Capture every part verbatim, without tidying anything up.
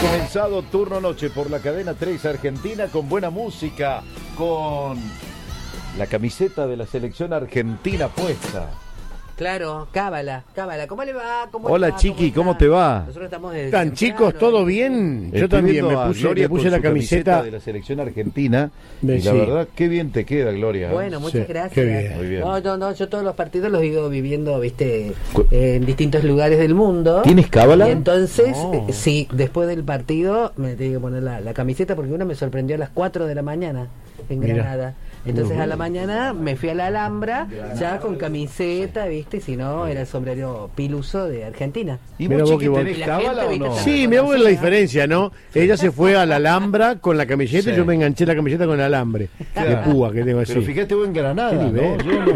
comenzado Turno Noche por la cadena tres Argentina con buena música, con la camiseta de la selección argentina puesta. Claro, cábala, cábala. ¿Cómo le va? ¿Cómo Hola, está? Chiqui, ¿Cómo, ¿cómo te va? Nosotros estamos desde ¿Están chicos? ¿Todo bien? Yo Estoy también me viendo a puse, Gloria me puse con la su camiseta de la selección argentina de- y la sí. verdad, qué bien te queda, Gloria. ¿eh? Bueno, muchas Sí, gracias. qué bien. Muy bien. No, no, no, yo todos los partidos los he ido viviendo, viste, Cu- eh, en distintos lugares del mundo. ¿Tienes cábala? Y entonces, No. eh, sí, después del partido me tengo que poner la, la camiseta porque uno me sorprendió a las cuatro de la mañana en Mira. Granada. Entonces a la mañana me fui a la Alhambra ya con camiseta, viste, y si no era el sombrero piluso de Argentina. ¿Y Mira vos, vos Chiqui, que vos- tenés Y la cábala gente, o no? viste, Sí, me hago la diferencia, ¿no? Ella se fue a la Alhambra con la camiseta Sí. y yo me enganché la camiseta con el alambre Claro. de púa que tengo así. Pero fíjate vos en Granada, Qué ¿no? nivel. Yo no-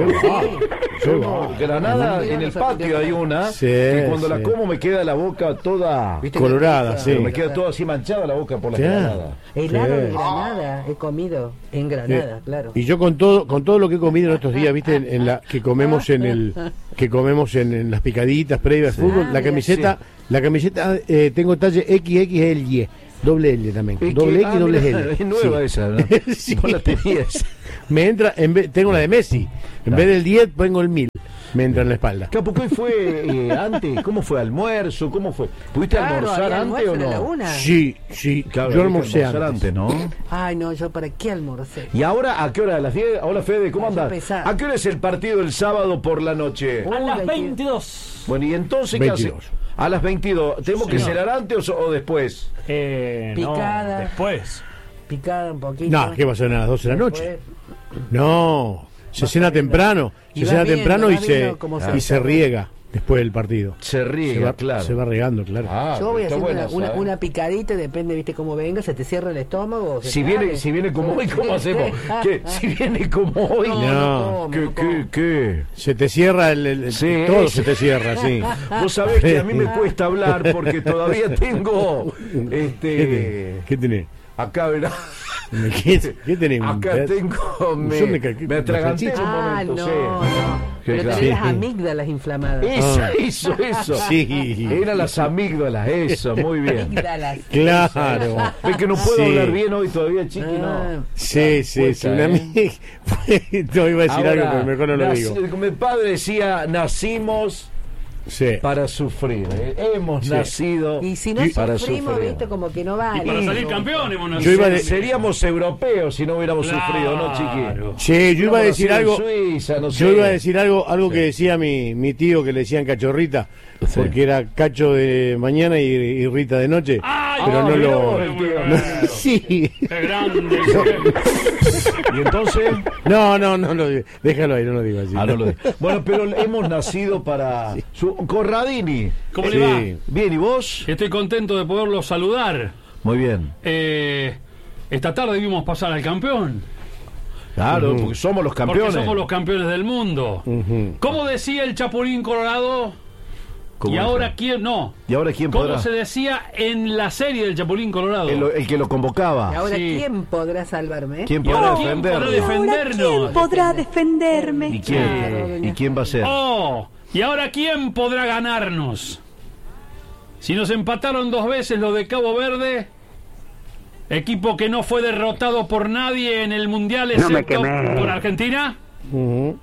Qué yo va. no- Granada, Sí. en el patio hay una Sí, que cuando la sí. como me queda la boca toda ¿Viste? Colorada, que- sí. pero me queda toda así manchada la boca por la Claro. granada. Helado de Sí. Granada, he comido en Granada, claro. Y yo con todo con todo lo que he comido en estos días, viste, en, en la que comemos en el que comemos en, en las picaditas previas al Sí. fútbol, Ah, la mira. camiseta, la camiseta eh, tengo talle equis equis ele y doble L también, Es que- doble X ah, y doble mirá, L. es nueva Sí. esa, ¿no? Sí. No la tenías. Me entra, en vez, tengo la de Messi, en Claro. vez del diez pongo el mil, me entra en la espalda. Capo, ¿qué fue eh, antes? ¿Cómo fue? ¿Almuerzo? ¿Cómo fue? ¿Pudiste Claro, almorzar había antes almuerzo o en la no? una. Sí, sí, Claro, yo había que almorcé almorzar antes. ¿no? Ay, no, yo para qué almorcé. ¿Y ahora a qué hora? ¿A las diez? Hola, Fede, ¿cómo Ah, yo andas? pesaba. ¿A qué hora es el partido el sábado por la noche? Uy, A las veinte- veintidós. Bueno, ¿y entonces qué hace? veintidós. A las veintidós. ¿Tenemos que Señor. cenar antes o, o después? Eh, Picada. No, después. Picada un poquito. No, ¿qué va a ser a las doce de la noche? Después- No, se cena temprano, Y se va cena viendo, temprano va y se viendo cómo se y se hace. riega después del partido. Se Se riega, va, claro. se va regando, claro. Ah, Yo voy está haciendo buena una, una, esa, ¿eh? una picadita, depende, viste, cómo venga, se te cierra el estómago. o se Si te viene, abre. si viene como hoy, ¿cómo hacemos? ¿Qué? Si viene como hoy. No, No. no como, ¿Qué, no qué, como. qué? Se te cierra el, el- el- Sí, todo es- se te cierra, sí. Vos sabés que a mí me cuesta hablar porque todavía tengo ¿Qué, este te- ¿Qué tenés? acá verá. ¿Qué, qué tenés? Acá ¿Un- tengo me, son de ca- me atraganté salchicha? un Ah, momento, no, sí. no. Pero claro. tenés las Sí. amígdalas inflamadas. Eso, Ah. eso, eso. Sí. Eran las amígdalas, eso, muy bien. Amígdalas. Claro. Es que no puedo Sí. hablar bien hoy todavía, Chiqui, Ah. no. Sí, sí, Cuesta, sí. Una ¿eh? amiga. No iba a decir algo, pero mejor no lo nací- digo. Mi padre decía, nacimos Sí. para sufrir. ¿eh? Hemos Sí. nacido Y si no para sufrimos, sufrir. viste, como que no vale. Y para salir No. campeones, bueno, Yo iba a de- Seríamos europeos si no hubiéramos sufrido, ¿no, Chiqui? Claro. Che, yo iba a decir Hubiéramos algo. nacido en Suiza, no Yo sé. iba a decir algo, algo Sí. que decía mi, mi tío que le decían cachorrita, Sí. porque era cacho de mañana y, y Rita de noche. Ay, pero no mirá lo. vos, el tío. no- sí. Qué grande. Y entonces... No, no, no lo digo. Déjalo ahí, no lo digo así. Ah, no lo de- Bueno, pero hemos nacido para... Su... Corradini. ¿Cómo Sí. le va? Bien, ¿y vos? Estoy contento de poderlo saludar. Muy bien. Eh, esta tarde vimos pasar al campeón. Claro, Ujú. porque somos los Porque campeones. somos los campeones del mundo. Ujú. ¿Cómo decía el Chapulín Colorado? ¿Cómo Y es? ahora quién no. ¿Y ahora quién ¿Cómo podrá? se decía en la serie del Chapulín Colorado? El, el que lo convocaba. Y ahora, Sí. ¿quién podrá salvarme? ¿Quién ¿Y ahora podrá quién podrá defenderlo? defendernos? ¿Quién podrá ¿Y defenderme? Claro, quién? doña. ¿Y quién va a ser? Oh, ¿y ahora quién podrá ganarnos? Si nos empataron dos veces los de Cabo Verde, equipo que no fue derrotado por nadie en el Mundial excepto por Argentina, Ujú.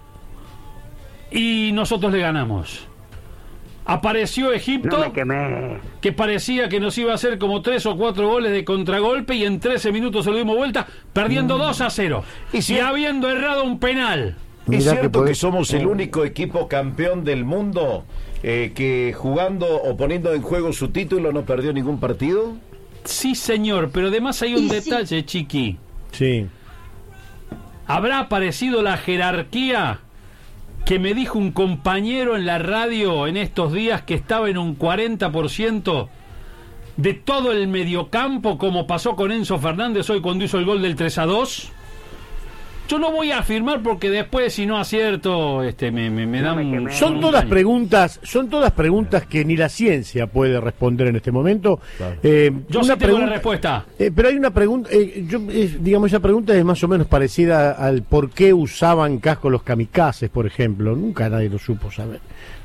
y nosotros le ganamos. Apareció Egipto, que parecía que nos iba a hacer como tres o cuatro goles de contragolpe, y en trece minutos se lo dimos vuelta, perdiendo dos a cero. Y Y, si- habiendo errado un penal. ¿Es Mirá que cierto que, podés- somos el único equipo campeón del mundo eh, que jugando o poniendo en juego su título no perdió ningún partido? Sí, señor, pero además hay un Y sí. detalle, Chiqui. Sí. ¿Habrá aparecido la jerarquía que me dijo un compañero en la radio en estos días que estaba en un cuarenta por ciento de todo el mediocampo, como pasó con Enzo Fernández hoy cuando hizo el gol del tres a dos? Yo no voy a afirmar porque después, si no acierto, este, me, me, me dan un... Son un todas daño. preguntas, son todas preguntas que ni la ciencia puede responder en este momento. Claro. Eh, Yo una sí tengo la pregunta- respuesta. Eh, pero hay una pregunta, eh, yo, eh, digamos, esa pregunta es más o menos parecida al por qué usaban casco los kamikazes, por ejemplo. Nunca nadie lo supo saber.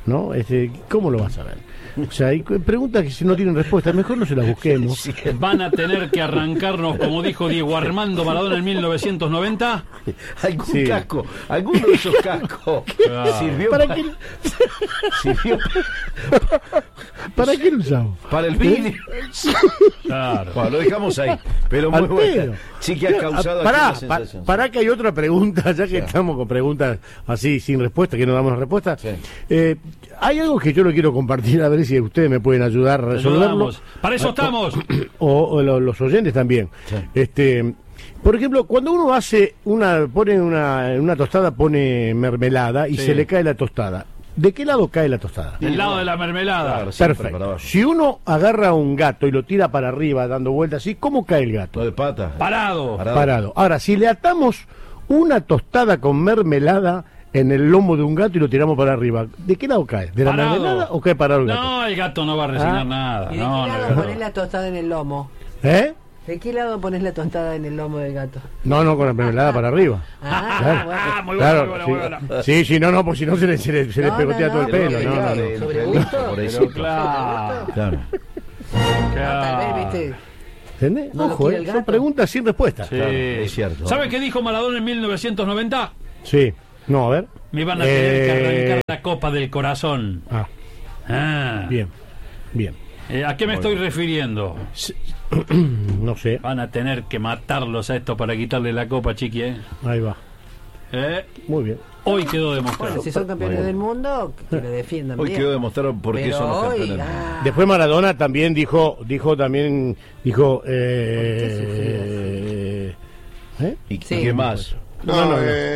¿no? Este, ¿cómo lo vas a ver? O sea, hay preguntas que si no tienen respuesta, mejor no se las busquemos. Van a tener que arrancarnos, como dijo Diego Armando Maradona en mil novecientos noventa. ¿Algún Sí. casco? ¿Alguno de esos cascos Claro. sirvió ¿Para para, qué, sirvió ¿Para qué lo usamos? para el vídeo? Claro. Bueno, lo dejamos ahí. Pero muy Al buena. pedo. Sí que ha causado Pará, aquí una pa- sensación. pará que hay otra pregunta, ya que Sí. estamos con preguntas así sin respuesta, que no damos respuesta. Sí. Eh, hay algo que yo lo quiero compartir, a ver si ustedes me pueden ayudar a resolverlo. Ayudamos. Para eso estamos. O, o lo- los oyentes también. Sí. Este, por ejemplo, cuando uno hace una, pone una, en una tostada pone mermelada y Sí. se le cae la tostada. ¿De qué lado cae la tostada? Del lado de la mermelada. Claro, siempre para Perfecto. abajo. Si uno agarra a un gato y lo tira para arriba dando vueltas así, ¿cómo cae el gato? No de pata. Parado. Parado. Parado. Ahora, si le atamos una tostada con mermelada en el lomo de un gato y lo tiramos para arriba, ¿de qué lado cae? ¿De la Parado. mermelada o cae parado el gato? No, el gato no va a resignar Ah. nada. ¿Y de No, qué no, lado no. pones la tostada en el lomo? ¿Eh? ¿De qué lado pones la tostada en el lomo del gato? No, no, con la mermelada para arriba. Ah, Claro. bueno. Ah, muy bueno, Claro, muy bueno, sí. muy bueno. Sí, sí, no, no, pues si no se le, se le, se le No, pegotea no, todo el no, pelo. no, No, no, no, no. sobre Por gusto. ahí Pero sí. claro. Claro. Tal vez, viste. ¿Entendés? No lo Ojo, quiere eh, el son gato. preguntas sin respuesta. Sí. Claro, es cierto. ¿Sabe qué dijo Maradona en mil novecientos noventa? Sí. No, a ver. Me van a tener que Eh, arrancar la copa del corazón. Ah, Ah. bien. Bien. Eh, ¿A qué me estoy refiriendo? No sé. Van a tener que matarlos a estos para quitarle la copa, chiqui, ¿eh? Ahí va. Eh, Muy bien. Hoy quedó demostrado. Bueno, si son campeones del mundo, que lo defiendan Hoy bien. quedó demostrado por qué Pero son los hoy, campeones. ah, Después Maradona también dijo, dijo también, dijo, qué eh, ¿eh? ¿Y Sí. qué más? No, no, no.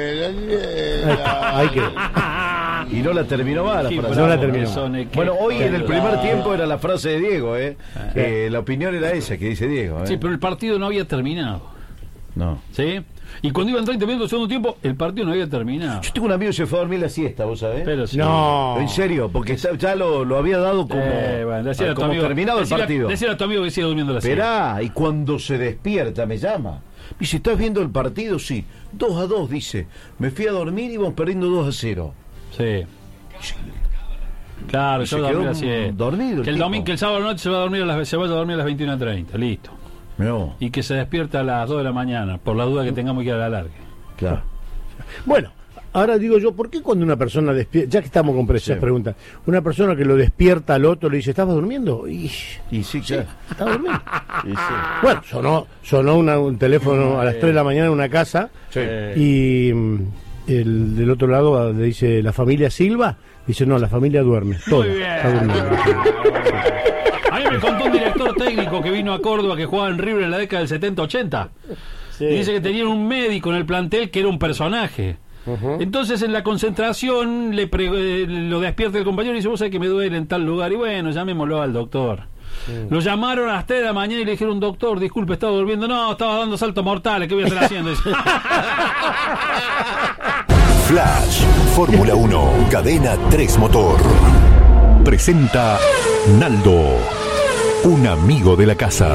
Ahí quedó. Y no la terminó mal la Qué frase. No la bravo terminó. que son, eh, qué Bueno, hoy en el primer bravo. tiempo era la frase de Diego, ¿eh? Eh, la opinión era esa que dice Diego, ¿eh? Sí, pero el partido no había terminado. No. ¿Sí? Y cuando iban treinta minutos del segundo tiempo, el partido no había terminado. Yo tengo un amigo que se fue a dormir la siesta, ¿vos sabés? Pero sí. No. En serio, porque ya, ya lo, lo había dado como, Eh, bueno, decile a tu como amigo- terminado el decile a- partido. decile a tu amigo que siga durmiendo la siesta. Esperá, y cuando se despierta me llama. Me dice, ¿estás viendo el partido? Sí. dos a dos, dice. Me fui a dormir y íbamos perdiendo dos a cero. Sí. Claro, Y yo se dormí quedó la siesta. dormido el Que el tipo. domingo, que el sábado noche se va a dormir a las, se vaya a dormir a las veintiuna treinta, listo. No, Y que se despierta a las dos de la mañana, por la duda que tengamos que ir a la larga. claro. Bueno, ahora digo yo, ¿por qué cuando una persona despierta, ya que estamos con esas Sí. preguntas, una persona que lo despierta al otro le dice, ¿estabas durmiendo? Y Y sí, claro. ¿estaba durmiendo? Y sí. Bueno, sonó, sonó una- un teléfono a las tres de la mañana en una casa Sí. y mm, el del otro lado le dice, ¿la familia Silva? Dice, no, la familia duerme. Toda, Muy bien. está durmiendo. A mí me contó un director técnico que vino a Córdoba que jugaba en River en la década del setenta ochenta. Sí. Y dice que tenían un médico en el plantel que era un personaje. Entonces en la concentración le pre- eh, lo despierta el compañero y dice, vos sabés que me duele en tal lugar. Y bueno, llamémoslo al doctor. Lo llamaron a las tres de la mañana y le dijeron, doctor, disculpe, estaba durmiendo. No, estaba dando saltos mortales, ¿qué voy a estar haciendo? Dice. Flash, Fórmula uno, Cadena tres Motor. Presenta Naldo, un amigo de la casa.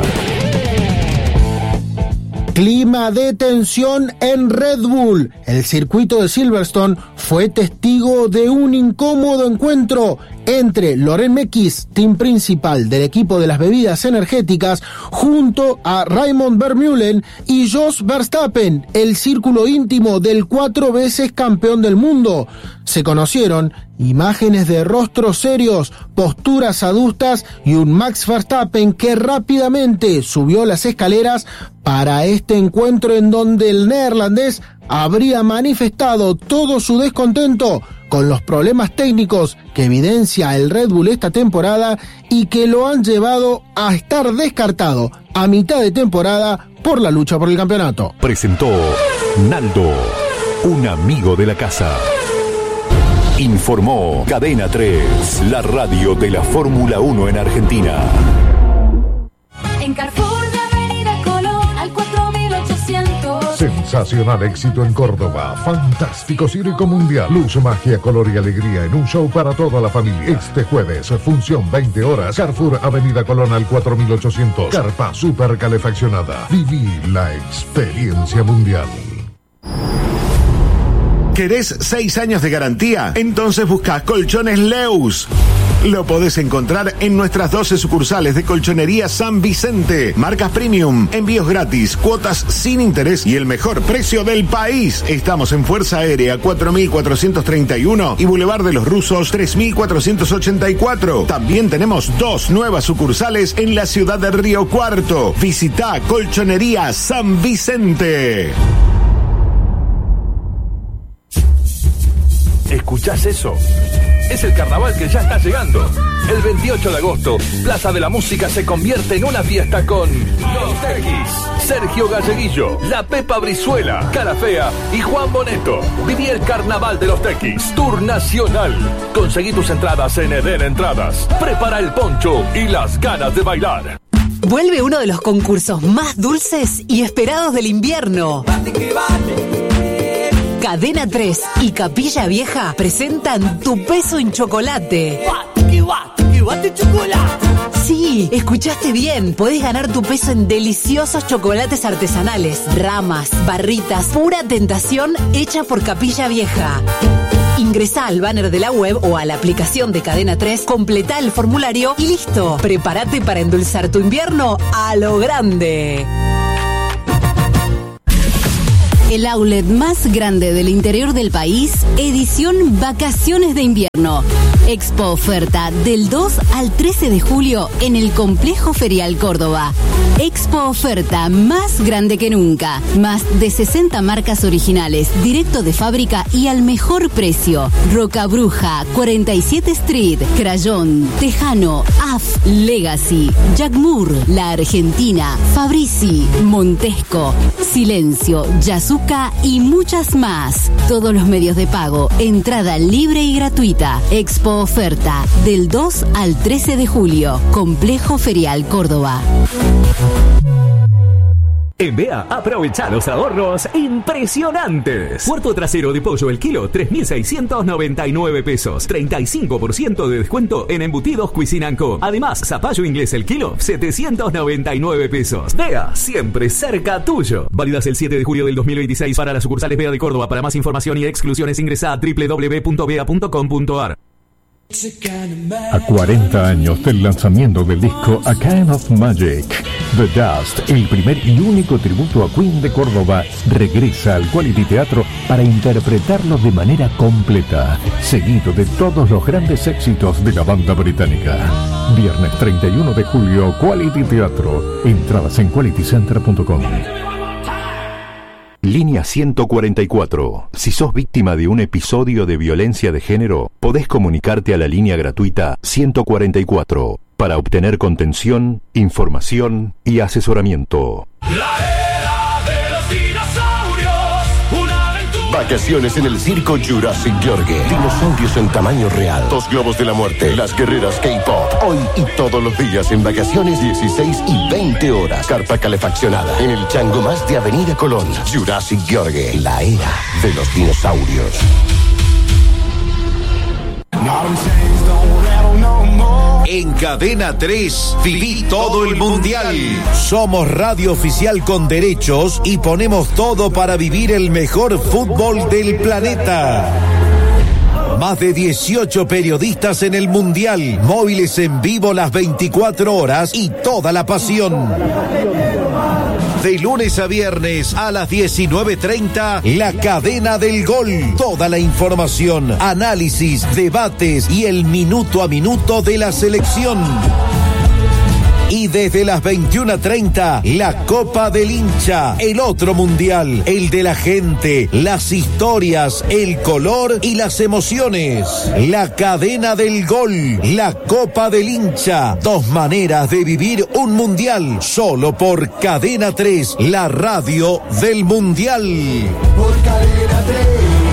Clima de tensión en Red Bull. El circuito de Silverstone fue testigo de un incómodo encuentro entre Loren Mekies, team principal del equipo de las bebidas energéticas, junto a Raymond Vermeulen y Jos Verstappen, el círculo íntimo del cuatro veces campeón del mundo. Se conocieron imágenes de rostros serios, posturas adustas y un Max Verstappen que rápidamente subió las escaleras para este encuentro en donde el neerlandés habría manifestado todo su descontento con los problemas técnicos que evidencia el Red Bull esta temporada y que lo han llevado a estar descartado a mitad de temporada por la lucha por el campeonato. Presentó Naldo, un amigo de la casa. Informó Cadena tres, la radio de la Fórmula uno en Argentina. En Carrefour de Avenida Colón al cuatro mil ochocientos. Sensacional éxito en Córdoba. Fantástico circo mundial. Luz, magia, color y alegría en un show para toda la familia. Este jueves, función veinte horas. Carrefour Avenida Colón al cuatro mil ochocientos. Carpa super calefaccionada. Viví la experiencia mundial. ¿Querés seis años de garantía? Entonces busca Colchones Leus. Lo podés encontrar en nuestras doce sucursales de Colchonería San Vicente. Marcas premium, envíos gratis, cuotas sin interés y el mejor precio del país. Estamos en Fuerza Aérea cuatro mil cuatrocientos treinta y uno y Boulevard de los Rusos tres mil cuatrocientos ochenta y cuatro. También tenemos dos nuevas sucursales en la ciudad de Río Cuarto. Visita Colchonería San Vicente. ¿Escuchás eso? Es el carnaval que ya está llegando. El veintiocho de agosto, Plaza de la Música se convierte en una fiesta con Los Tequis, Sergio Galleguillo, La Pepa Brizuela, Cara Fea y Juan Boneto. Viví el carnaval de Los Tequis, Tour Nacional. Conseguí tus entradas en Eden Entradas. Prepara el poncho y las ganas de bailar. Vuelve uno de los concursos más dulces y esperados del invierno. Cadena tres y Capilla Vieja presentan Tu Peso en Chocolate. Sí, escuchaste bien. Podés ganar tu peso en deliciosos chocolates artesanales, ramas, barritas, pura tentación hecha por Capilla Vieja. Ingresá al banner de la web o a la aplicación de Cadena tres, completá el formulario y listo. Prepárate para endulzar tu invierno a lo grande. El outlet más grande del interior del país, edición Vacaciones de Invierno. Expo Oferta del dos al trece de julio en el Complejo Ferial Córdoba. Expo Oferta más grande que nunca. Más de sesenta marcas originales, directo de fábrica y al mejor precio. Roca Bruja, cuarenta y siete Street, Crayón, Tejano, A F, Legacy, Jack Moore, La Argentina, Fabrizi, Montesco, Silencio, Yasuka y muchas más. Todos los medios de pago, entrada libre y gratuita. Expo Oferta del dos al trece de julio. Complejo Ferial Córdoba. En B E A, aprovecha los ahorros impresionantes. Puerto trasero de pollo el kilo, tres mil seiscientos noventa y nueve pesos. treinta y cinco por ciento de descuento en embutidos Cuisine and Co. Además, zapallo inglés el kilo, setecientos noventa y nueve pesos. B E A, siempre cerca tuyo. Válidas el siete de julio del dos mil veintiséis para las sucursales B E A de Córdoba. Para más información y exclusiones ingresa a doble u doble u doble u punto bea punto com punto a r. A cuarenta años del lanzamiento del disco A Kind of Magic, The Dust, el primer y único tributo a Queen de Córdoba, regresa al Quality Teatro para interpretarlo de manera completa, seguido de todos los grandes éxitos de la banda británica. Viernes treinta y uno de julio, Quality Teatro. Entradas en quality center punto com. Línea ciento cuarenta y cuatro. Si sos víctima de un episodio de violencia de género, podés comunicarte a la línea gratuita ciento cuarenta y cuatro para obtener contención, información y asesoramiento. Vacaciones en el circo Jurassic Yorgue. Dinosaurios en tamaño real. Dos globos de la muerte. Las guerreras K-pop. Hoy y todos los días en vacaciones, dieciséis y veinte horas. Carpa calefaccionada. En el chango más de Avenida Colón. Jurassic Yorgue. La era de los dinosaurios. En Cadena tres, viví todo el mundial. Somos radio oficial con derechos y ponemos todo para vivir el mejor fútbol del planeta. Más de dieciocho periodistas en el mundial, móviles en vivo las veinticuatro horas y toda la pasión. De lunes a viernes a las diecinueve treinta, La Cadena del Gol. Toda la información, análisis, debates y el minuto a minuto de la selección. Y desde las veintiuna treinta, la Copa del Hincha, el otro mundial, el de la gente, las historias, el color y las emociones. La Cadena del Gol, la Copa del Hincha, dos maneras de vivir un mundial, solo por Cadena tres, la radio del mundial. Por Cadena tres.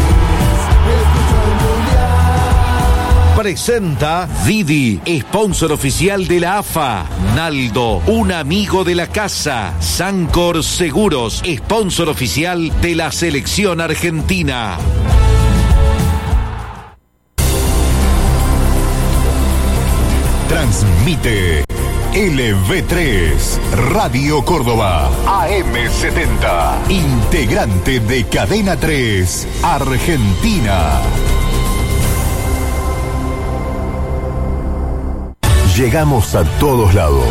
Presenta Didi, sponsor oficial de la A F A. Naldo, un amigo de la casa. Sancor Seguros, sponsor oficial de la selección argentina. Transmite L V tres, Radio Córdoba, A M setenta, integrante de Cadena tres, Argentina. Llegamos a todos lados.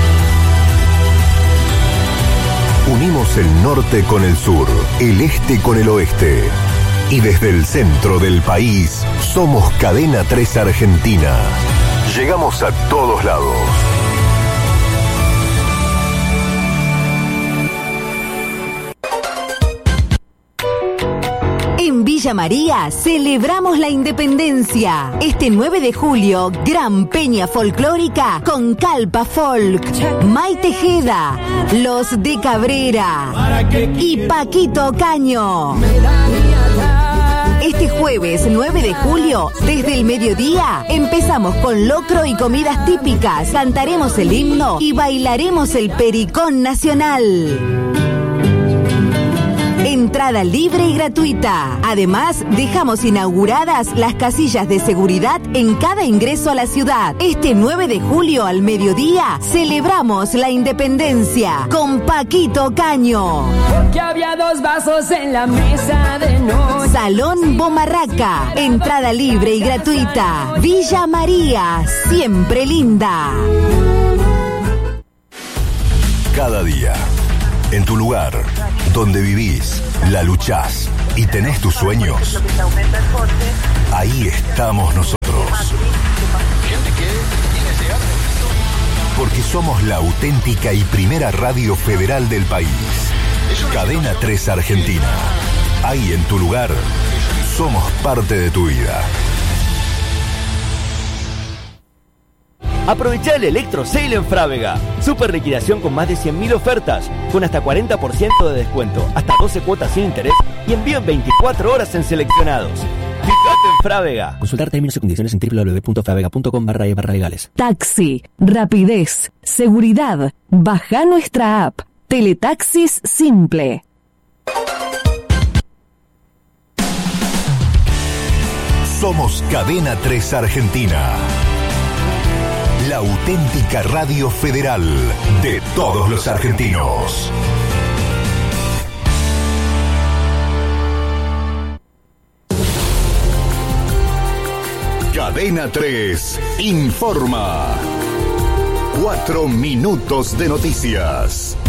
Unimos el norte con el sur, el este con el oeste. Y desde el centro del país, somos Cadena tres Argentina. Llegamos a todos lados. En Villa María celebramos la independencia. Este nueve de julio, gran peña folclórica con Calpa Folk, May Tejeda, Los de Cabrera y Paquito Caño. Este jueves nueve de julio, desde el mediodía, empezamos con locro y comidas típicas, cantaremos el himno y bailaremos el pericón nacional. Entrada libre y gratuita. Además, dejamos inauguradas las casillas de seguridad en cada ingreso a la ciudad. Este nueve de julio al mediodía, celebramos la independencia con Paquito Caño. Porque había dos vasos en la mesa de noche. Salón Bomarraca. Entrada libre y gratuita. Villa María, siempre linda. Cada día, en tu lugar, donde vivís, la luchás y tenés tus sueños, ahí estamos nosotros. Porque somos la auténtica y primera radio federal del país. Cadena tres Argentina. Ahí en tu lugar, somos parte de tu vida. Aprovecha el Electro Sale en Frávega. Super liquidación con más de cien mil ofertas, con hasta cuarenta por ciento de descuento, hasta doce cuotas sin interés y envío en veinticuatro horas en seleccionados. Fíjate en Frávega. Consultar términos y condiciones en doble u doble u doble u punto fravega punto com barra e barra legales. Taxi, rapidez, seguridad. Baja nuestra app. Teletaxis Simple. Somos Cadena tres Argentina. La auténtica radio federal de todos los argentinos. Cadena tres informa. Cuatro minutos de noticias.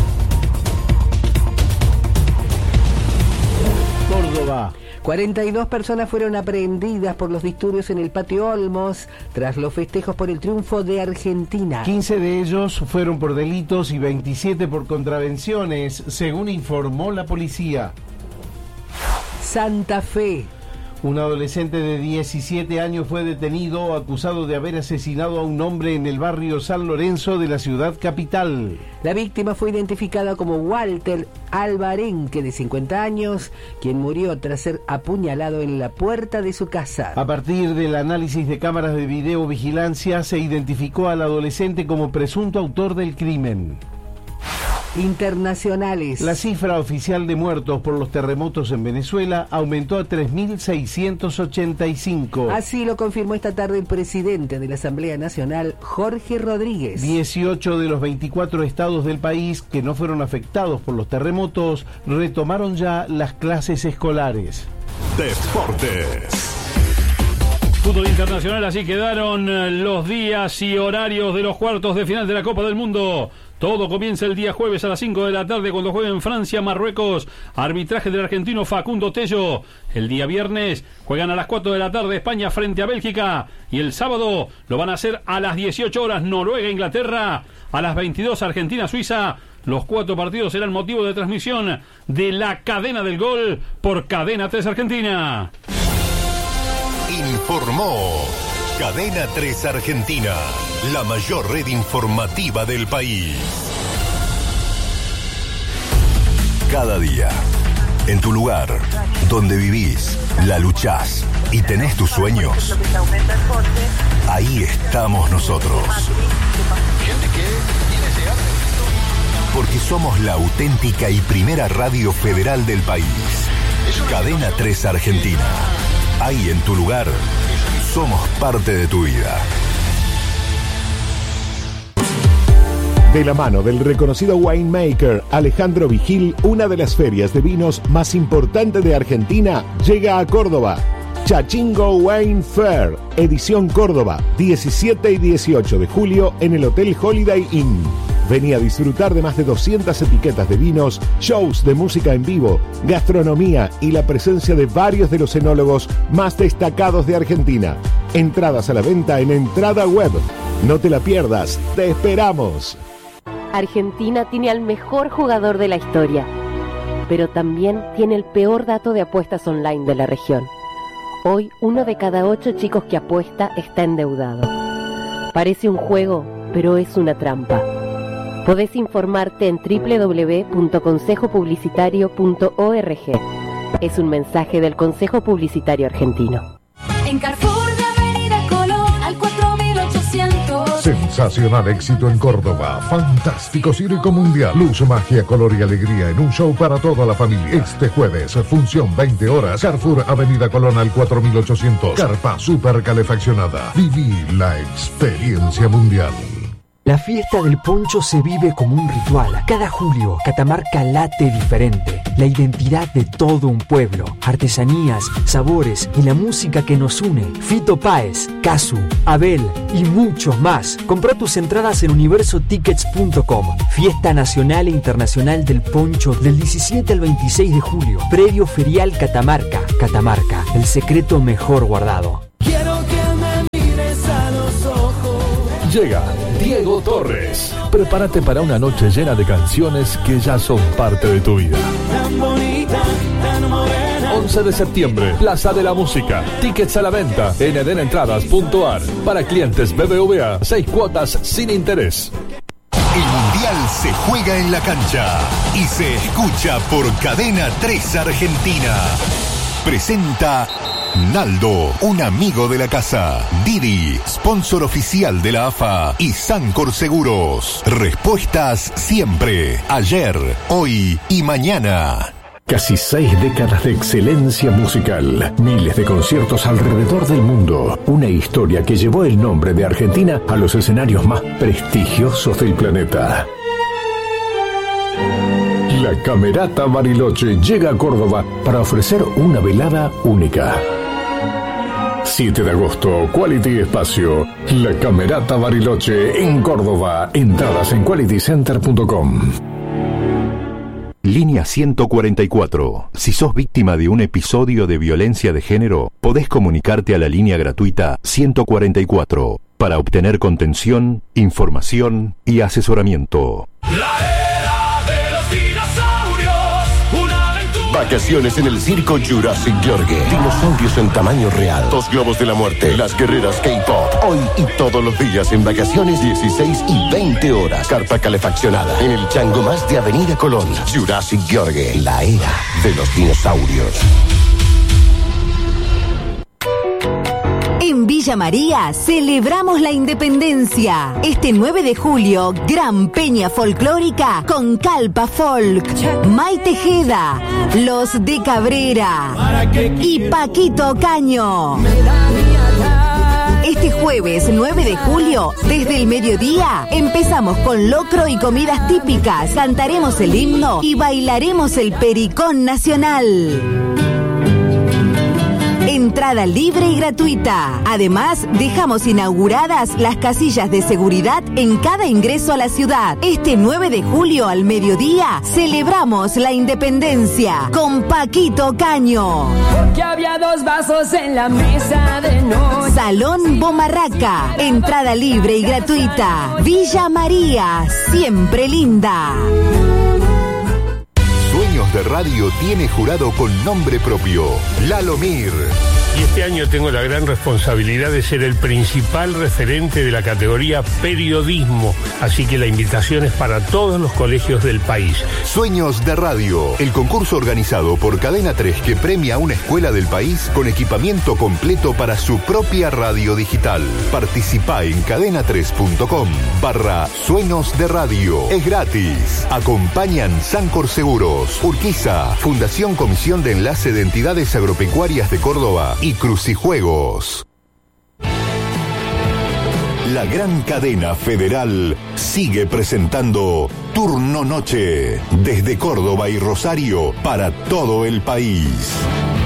Córdoba. cuarenta y dos personas fueron aprehendidas por los disturbios en el Patio Olmos tras los festejos por el triunfo de Argentina. quince de ellos fueron por delitos y veintisiete por contravenciones, según informó la policía. Santa Fe. Un adolescente de diecisiete años fue detenido acusado de haber asesinado a un hombre en el barrio San Lorenzo de la ciudad capital. La víctima fue identificada como Walter Alvarenque, de cincuenta años, quien murió tras ser apuñalado en la puerta de su casa. A partir del análisis de cámaras de videovigilancia, se identificó al adolescente como presunto autor del crimen. Internacionales. La cifra oficial de muertos por los terremotos en Venezuela aumentó a tres mil seiscientos ochenta y cinco. Así lo confirmó esta tarde el presidente de la Asamblea Nacional, Jorge Rodríguez. dieciocho de los veinticuatro estados del país que no fueron afectados por los terremotos retomaron ya las clases escolares. Deportes. Fútbol internacional, así quedaron los días y horarios de los cuartos de final de la Copa del Mundo. Todo comienza el día jueves a las cinco de la tarde cuando jueguen Francia, Marruecos. Arbitraje del argentino Facundo Tello. El día viernes juegan a las cuatro de la tarde España frente a Bélgica. Y el sábado lo van a hacer a las dieciocho horas Noruega, Inglaterra. A las veintidós Argentina, Suiza. Los cuatro partidos serán motivo de transmisión de la cadena del gol por Cadena tres Argentina. Informó Cadena tres Argentina, la mayor red informativa del país. Cada día, en tu lugar, donde vivís, la luchás y tenés tus sueños, ahí estamos nosotros. Porque somos la auténtica y primera radio federal del país. Cadena tres Argentina. Ahí en tu lugar, somos parte de tu vida. De la mano del reconocido winemaker Alejandro Vigil, una de las ferias de vinos más importantes de Argentina llega a Córdoba. Chachingo Wine Fair, edición Córdoba, diecisiete y dieciocho de julio en el Hotel Holiday Inn. Vení a disfrutar de más de doscientas etiquetas de vinos, shows de música en vivo, gastronomía y la presencia de varios de los enólogos más destacados de Argentina. Entradas a la venta en Entrada Web. No te la pierdas, te esperamos. Argentina tiene al mejor jugador de la historia, pero también tiene el peor dato de apuestas online de la región. Hoy, uno de cada ocho chicos que apuesta está endeudado. Parece un juego, pero es una trampa. Podés informarte en doble u doble u doble u punto consejo publicitario punto org. Es un mensaje del Consejo Publicitario Argentino. En Carrefour de Avenida Colón al cuatro mil ochocientos. Sensacional éxito en Córdoba. Fantástico Circo Mundial. Luz, magia, color y alegría en un show para toda la familia. Este jueves, función veinte horas. Carrefour Avenida Colón al cuatro mil ochocientos. Carpa super calefaccionada. Viví la experiencia mundial. La fiesta del poncho se vive como un ritual. Cada julio, Catamarca late diferente. La identidad de todo un pueblo, artesanías, sabores y la música que nos une. Fito Páez, Casu, Abel y muchos más. Comprá tus entradas en universo tickets punto com. Fiesta nacional e internacional del poncho del diecisiete al veintiséis de julio. Previo ferial Catamarca. Catamarca, el secreto mejor guardado. Quiero que me mires a los ojos. Llega Diego Torres. Prepárate para una noche llena de canciones que ya son parte de tu vida. Tan bonita, tan morena. once de septiembre, Plaza de la Música. Tickets a la venta en eden entradas punto a r. Para clientes B B V A, seis cuotas sin interés. El Mundial se juega en la cancha y se escucha por Cadena tres Argentina. Presenta Naldo, un amigo de la casa. Didi, sponsor oficial de la A F A. Y Sancor Seguros. Respuestas siempre. Ayer, hoy y mañana. Casi seis décadas de excelencia musical, miles de conciertos alrededor del mundo, una historia que llevó el nombre de Argentina a los escenarios más prestigiosos del planeta. La Camerata Bariloche llega a Córdoba para ofrecer una velada única. siete de agosto, Quality Espacio, La Camerata Bariloche en Córdoba. Entradas en quality center punto com. Línea ciento cuarenta y cuatro. Si sos víctima de un episodio de violencia de género, podés comunicarte a la línea gratuita ciento cuarenta y cuatro para obtener contención, información y asesoramiento. Vacaciones en el circo Jurassic Jorge. Dinosaurios en tamaño real. Dos globos de la muerte. Las guerreras K-pop. Hoy y todos los días en vacaciones dieciséis y veinte horas. Carpa calefaccionada. En el chango más de Avenida Colón. Jurassic Jorge. La era de los dinosaurios. En Villa María celebramos la independencia. Este nueve de julio, gran peña folclórica con Calpa Folk, May Tejeda, Los de Cabrera y Paquito Caño. Este jueves nueve de julio, desde el mediodía, empezamos con locro y comidas típicas. Cantaremos el himno y bailaremos el pericón nacional. Entrada libre y gratuita. Además, dejamos inauguradas las casillas de seguridad en cada ingreso a la ciudad. Este nueve de julio al mediodía celebramos la independencia con Paquito Caño. Porque había dos vasos en la mesa de noche. Salón Bomarraca. Entrada libre y gratuita. Villa María, siempre linda. Sueños de Radio tiene jurado con nombre propio, Lalo Mir. Y este año tengo la gran responsabilidad de ser el principal referente de la categoría periodismo, así que la invitación es para todos los colegios del país. Sueños de Radio, el concurso organizado por Cadena tres que premia a una escuela del país con equipamiento completo para su propia radio digital. Participá en cadena tres punto com barra Sueños de Radio. Es gratis. Acompañan Sancor Seguros, Urquiza, Fundación Comisión de Enlace de Entidades Agropecuarias de Córdoba y Crucijuegos. La gran cadena federal sigue presentando Turno Noche desde Córdoba y Rosario para todo el país.